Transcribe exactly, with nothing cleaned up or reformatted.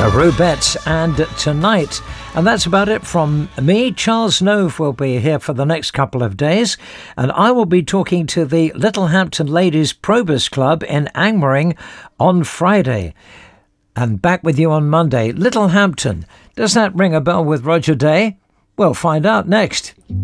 The Rubettes and Tonight. And that's about it from me. Charles Nove will be here for the next couple of days, and I will be talking to the Littlehampton Ladies Probus Club in Angmering on Friday. And back with you on Monday. Littlehampton, does that ring a bell with Roger Day? We'll find out next.